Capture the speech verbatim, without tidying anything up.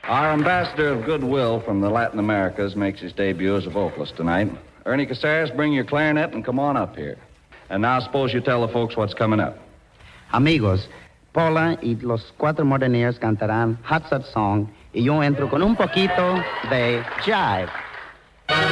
Our ambassador of goodwill from the Latin Americas makes his debut as a vocalist tonight. Ernie Caceres, bring your clarinet and come on up here. And now suppose you tell the folks what's coming up. Amigos, Paula y los Cuatro Moderneers cantarán Hot Shot Song y yo entro con un poquito de jive.